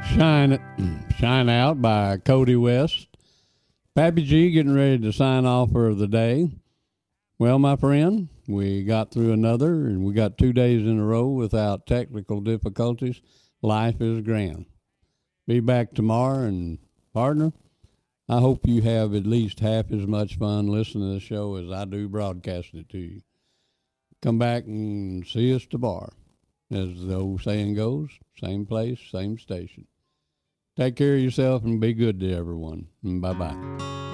Shine Out by Cody West. Pappy G getting ready to sign off for the day. Well, my friend, we got through another, and we got 2 days in a row without technical difficulties. Life is grand. Be back tomorrow, and partner, I hope you have at least half as much fun listening to the show as I do broadcasting it to you. Come back and see us tomorrow. As the old saying goes, same place, same station. Take care of yourself and be good to everyone. Bye-bye.